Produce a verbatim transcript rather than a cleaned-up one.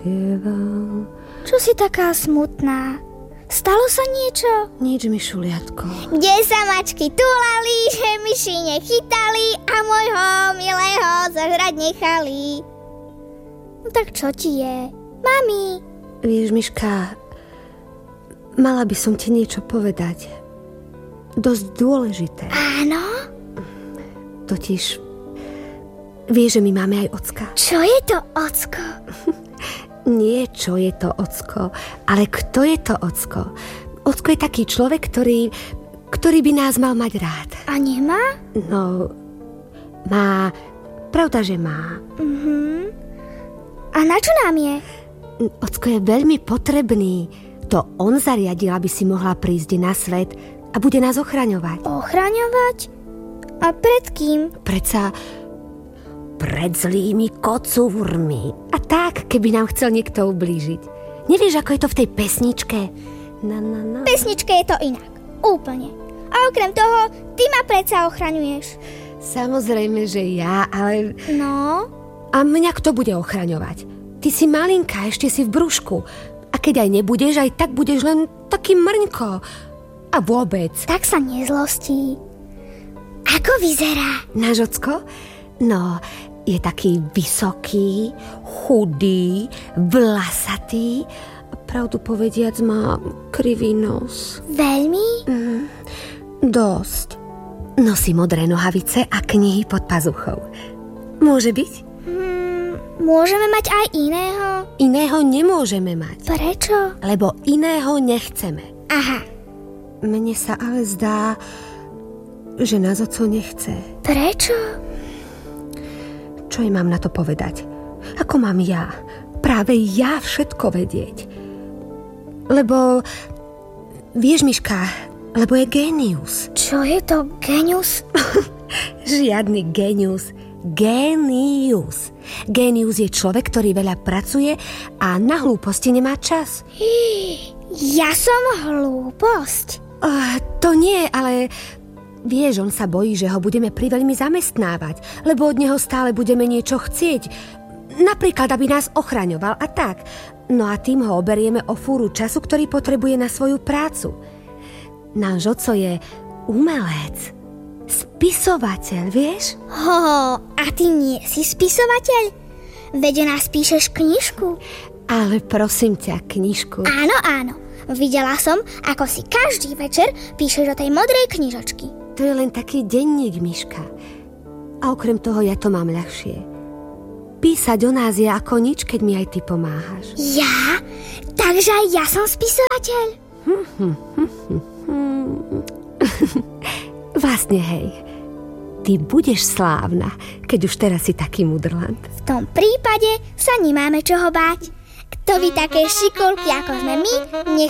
spieval. Čo si taká smutná? Stalo sa niečo? Nič, Mišuliatko. Kde sa mačky tulali, že myši nechytali a môjho milého zožrať nechali. No tak čo ti je? Mami. Vieš, Miška, mala by som ti niečo povedať. Dosť dôležité. Áno? Totiž, vieš, že my máme aj ocka. Čo je to ocko? Nie, čo je to ocko, ale kto je to ocko? Ocko je taký človek, ktorý, ktorý by nás mal mať rád. A nemá? No, má, pravda, že má. Mhm. A na čo nám je? Ocko je veľmi potrebný. To on zariadil, aby si mohla prísť na svet a bude nás ochraňovať. Ochraňovať? A pred kým? Predsa pred zlými kocúrmi. A tak, keby nám chcel niekto ublížiť. Nevieš, ako je to v tej pesničke? Na, na, na. V pesničke je to inak. Úplne. A okrem toho, ty ma predsa ochraňuješ. Samozrejme, že ja, ale... No? A mňa kto bude ochraňovať? Ty si malinká, ešte si v brúšku. A keď aj nebudeš, aj tak budeš len taký mrňko. A vôbec. Tak sa nezlostí. Ako vyzerá? Náš ocko? No, je taký vysoký, chudý, vlasatý. Pravdu povediac, má krivý nos. Veľmi? Mm, dosť. Nosí modré nohavice a knihy pod pazuchou. Môže byť? Hmm, môžeme mať aj iného? Iného nemôžeme mať. Prečo? Lebo iného nechceme. Aha. Mne sa ale zdá, že nás oco nechce. Prečo? Čo jej mám na to povedať? Ako mám ja? Práve ja všetko vedieť. Lebo, vieš, Miška, lebo je génius. Čo je to génius? Žiadny génius. Génius. Génius je človek, ktorý veľa pracuje a na hlúposti nemá čas. Ja som hlúposť. Uh, to nie, ale... Vieš, on sa bojí, že ho budeme priveľmi zamestnávať, lebo od neho stále budeme niečo chcieť. Napríklad, aby nás ochraňoval a tak. No a tým ho oberieme o fúru času, ktorý potrebuje na svoju prácu. Náš oco je umelec, spisovateľ, vieš? Ho, a ty nie si spisovateľ? Veď nás píšeš knižku. Ale prosím ťa, knižku. Áno, áno. Videla som, ako si každý večer píšeš do tej modrej knižočky. To je len taký denník, Miška. A okrem toho ja to mám ľahšie. Písať o nás je ako nič, keď mi aj ty pomáhaš. Ja? Takže aj ja som spisovateľ? Vlastne, hej. Ty budeš slávna, keď už teraz si taký mudrland. V tom prípade sa nemáme čoho báť. Kto by také šikulky, ako sme my, nech